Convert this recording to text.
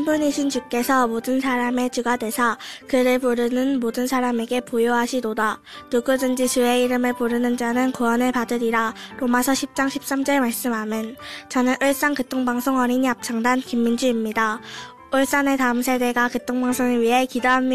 분이신 주께서 모든 사람의 주가 되사 그를 부르는 모든 사람에게 부요하시도다. 누구든지 주의 이름을 부르는 자는 구원을 받으리라. 로마서 10장 13절 말씀. 아멘. 저는 울산 교통방송 어린이 합창단 김민주입니다. 울산의 다음 세대가 교통방송을 위해 기도합니다.